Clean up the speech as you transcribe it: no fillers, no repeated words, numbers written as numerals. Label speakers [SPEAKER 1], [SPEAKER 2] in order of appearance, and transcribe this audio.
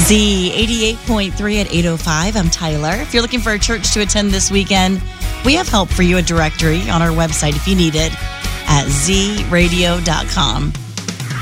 [SPEAKER 1] Z 88.3 at 8:05. I'm Tyler. If you're looking for a church to attend this weekend, we have help for you, a directory on our website if you need it at zradio.com.